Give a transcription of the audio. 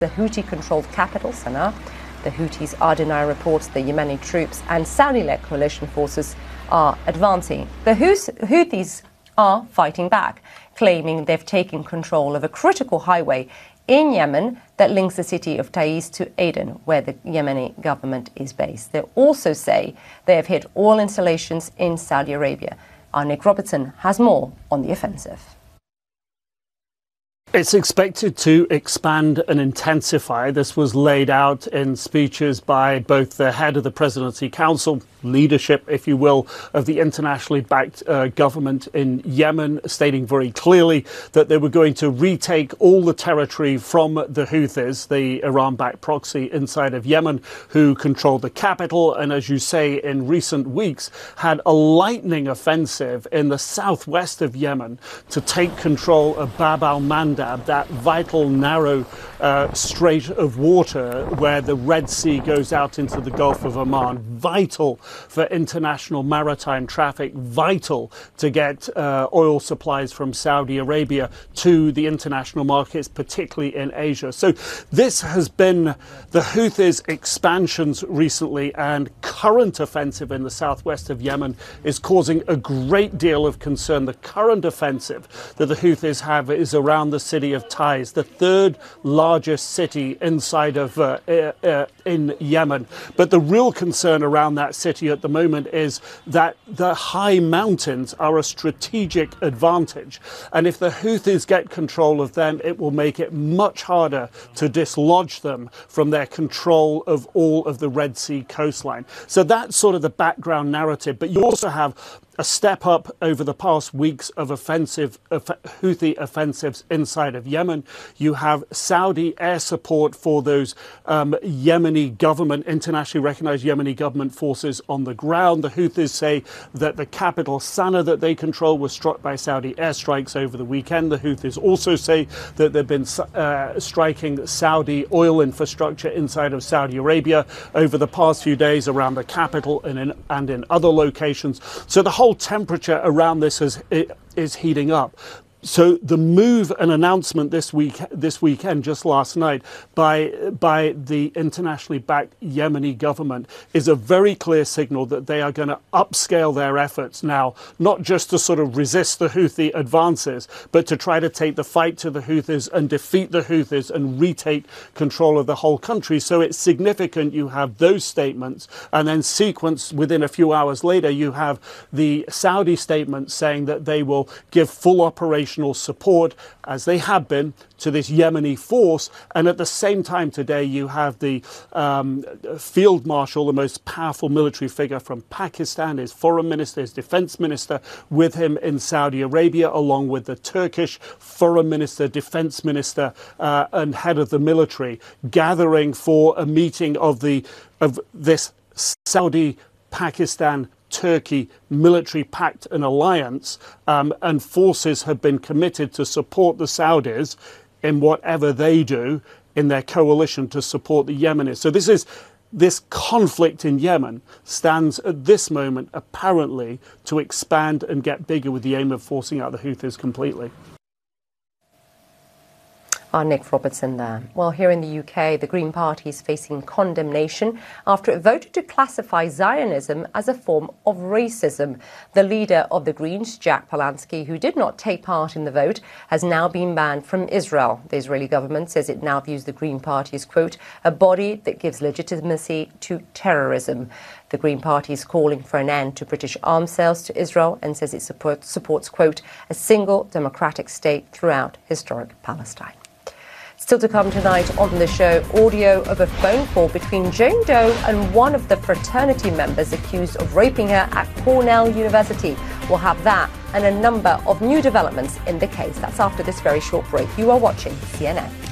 the Houthi-controlled capital, Sana'a. The Houthis are denying reports the Yemeni troops and Saudi-led coalition forces are advancing. The Houthis are fighting back, claiming they've taken control of a critical highway in Yemen that links the city of Taiz to Aden, where the Yemeni government is based. They also say they have hit oil installations in Saudi Arabia. Our Nick Robertson has more on the offensive. It's expected to expand and intensify. This was laid out in speeches by both the head of the Presidency Council, leadership, if you will, of the internationally backed government in Yemen, stating very clearly that they were going to retake all the territory from the Houthis, the Iran-backed proxy inside of Yemen, who controlled the capital and, as you say, in recent weeks had a lightning offensive in the southwest of Yemen to take control of Bab al-Mandab, that vital narrow strait of water where the Red Sea goes out into the Gulf of Oman. Vital for international maritime traffic, vital to get oil supplies from Saudi Arabia to the international markets, particularly in Asia. So this has been the Houthis' expansions recently, and current offensive in the southwest of Yemen is causing a great deal of concern. The current offensive that the Houthis have is around the city of Taiz, the third largest city inside of in Yemen. But the real concern around that city at the moment is that the high mountains are a strategic advantage, and if the Houthis get control of them, it will make it much harder to dislodge them from their control of all of the Red Sea coastline. So that's sort of the background narrative. But you also have a step up over the past weeks of Houthi offensives inside of Yemen. You have Saudi air support for those Yemeni government, internationally recognized Yemeni government forces on the ground. The Houthis say that the capital Sana'a that they control was struck by Saudi airstrikes over the weekend. The Houthis also say that they've been striking Saudi oil infrastructure inside of Saudi Arabia over the past few days around the capital and in other locations. So the whole temperature around this is heating up. So the move and announcement this weekend, just last night, by the internationally backed Yemeni government is a very clear signal that they are going to upscale their efforts now, not just to sort of resist the Houthi advances, but to try to take the fight to the Houthis and defeat the Houthis and retake control of the whole country. So it's significant you have those statements, and then sequenced within a few hours later, you have the Saudi statement saying that they will give full operational support, as they have been, to this Yemeni force. And at the same time today, you have the field marshal, the most powerful military figure from Pakistan, his foreign minister, his defense minister, with him in Saudi Arabia, along with the Turkish foreign minister, defense minister, and head of the military, gathering for a meeting of this Saudi-Pakistan Turkey military pact and alliance, and forces have been committed to support the Saudis in whatever they do in their coalition to support the Yemenis. So this conflict in Yemen stands at this moment apparently to expand and get bigger with the aim of forcing out the Houthis completely. Our Nick Robertson there. Well, here in the UK, the Green Party is facing condemnation after it voted to classify Zionism as a form of racism. The leader of the Greens, Jack Polanski, who did not take part in the vote, has now been banned from Israel. The Israeli government says it now views the Green Party as, quote, a body that gives legitimacy to terrorism. The Green Party is calling for an end to British arms sales to Israel and says it supports, quote, a single democratic state throughout historic Palestine. Still to come tonight on the show, audio of a phone call between Jane Doe and one of the fraternity members accused of raping her at Cornell University. We'll have that and a number of new developments in the case. That's after this very short break. You are watching CNN.